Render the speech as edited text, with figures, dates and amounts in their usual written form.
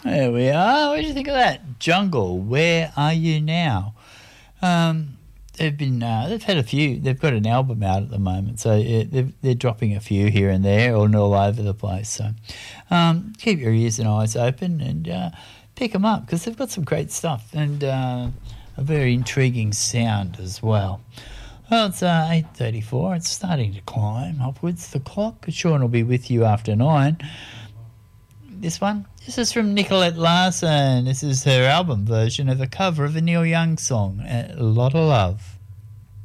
There we are. What do you think of that? Jungle, Where Are You Now? They've had a few. They've got an album out at the moment, so they're dropping a few here and there, all over the place. So keep your ears and eyes open and pick them up because they've got some great stuff and a very intriguing sound as well. Well, it's 8:34. It's starting to climb upwards the clock. Sean will be with you after 9. This is from Nicolette Larson. This is her album version of a cover of a Neil Young song, A Lot of Love.